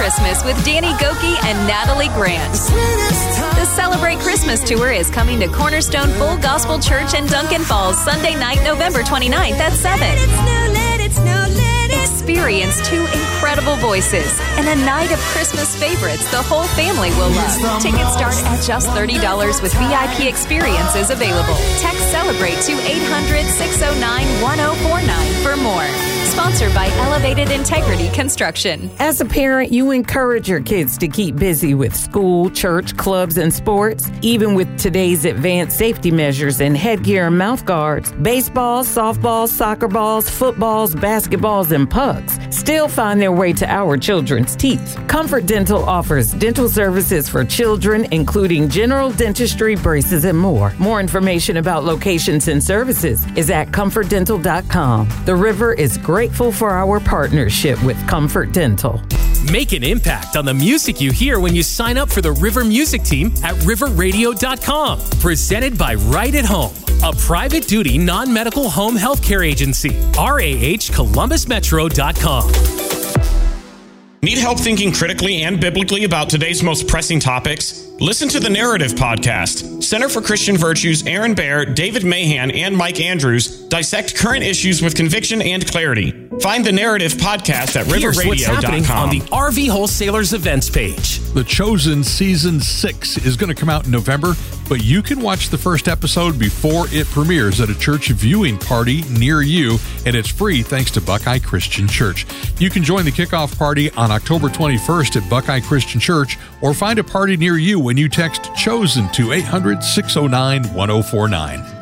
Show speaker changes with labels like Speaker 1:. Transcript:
Speaker 1: Christmas with Danny Gokey and Natalie Grant. The Celebrate Christmas Tour is coming to Cornerstone Full Gospel Church in Duncan Falls Sunday night, November 29th at 7. Experience two incredible voices and a night of Christmas favorites the whole family will love. Tickets start at just $30 with VIP experiences available. Text Celebrate to 800-609-1049 for more. Sponsored by Elevated Integrity Construction.
Speaker 2: As a parent, you encourage your kids to keep busy with school, church, clubs, and sports. Even with today's advanced safety measures and headgear and mouth guards, baseballs, softballs, soccer balls, footballs, basketballs, and pucks still find their way to our children's teeth. Comfort Dental offers dental services for children, including general dentistry, braces, and more. More information about locations and services is at comfortdental.com. The River is grateful for our partnership with Comfort Dental.
Speaker 3: Make an impact on the music you hear when you sign up for the River Music Team at riverradio.com. Presented by Right at Home, a private duty non-medical home health care agency. RAHColumbusmetro.com.
Speaker 4: Need help thinking critically and biblically about today's most pressing topics? Listen to the Narrative Podcast. Center for Christian Virtues, Aaron Baer, David Mahan, and Mike Andrews dissect current issues with conviction and clarity. Find the Narrative Podcast at
Speaker 3: Here's what's happening on the
Speaker 4: riverradio.com.
Speaker 3: RV Wholesalers events page.
Speaker 5: The Chosen Season 6 is going to come out in November, but you can watch the first episode before it premieres at a church viewing party near you, and it's free thanks to Buckeye Christian Church. You can join the kickoff party on October 21st at Buckeye Christian Church, or find a party near you when you text CHOSEN to 800-609-1049.